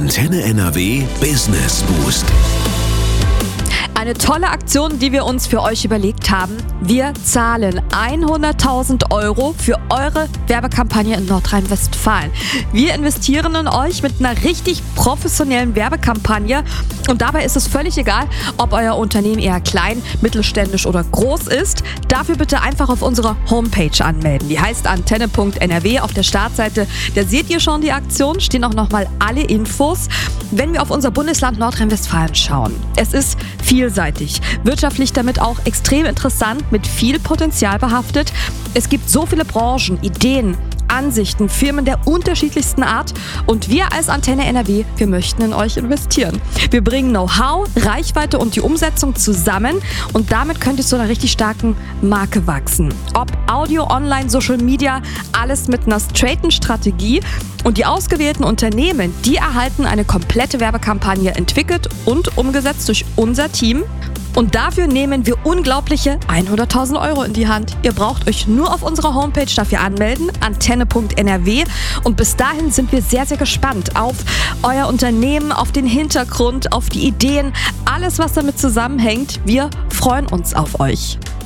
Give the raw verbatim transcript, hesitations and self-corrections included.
Antenne N R W Business Boost. Eine tolle Aktion, die wir uns für euch überlegt haben. Wir zahlen hunderttausend Euro für eure Werbekampagne in Nordrhein-Westfalen. Wir investieren in euch mit einer richtig professionellen Werbekampagne. Und dabei ist es völlig egal, ob euer Unternehmen eher klein, mittelständisch oder groß ist. Dafür bitte einfach auf unserer Homepage anmelden. Die heißt antenne punkt n r w. Auf der Startseite, da seht ihr schon die Aktion, stehen auch nochmal alle Infos. Wenn wir auf unser Bundesland Nordrhein-Westfalen schauen, es ist vielseitig, wirtschaftlich damit auch extrem interessant, mit viel Potenzial behaftet. Es gibt so viele Branchen, Ideen, Ansichten, Firmen der unterschiedlichsten Art und wir als Antenne N R W, wir möchten in euch investieren. Wir bringen Know-how, Reichweite und die Umsetzung zusammen und damit könnt ihr zu einer richtig starken Marke wachsen. Ob Audio, Online, Social Media, alles mit einer straighten Strategie und die ausgewählten Unternehmen, die erhalten eine komplette Werbekampagne entwickelt und umgesetzt durch unser Team. Und dafür nehmen wir unglaubliche hunderttausend Euro in die Hand. Ihr braucht euch nur auf unserer Homepage dafür anmelden, antenne punkt n r w. Und bis dahin sind wir sehr, sehr gespannt auf euer Unternehmen, auf den Hintergrund, auf die Ideen, alles, was damit zusammenhängt. Wir freuen uns auf euch.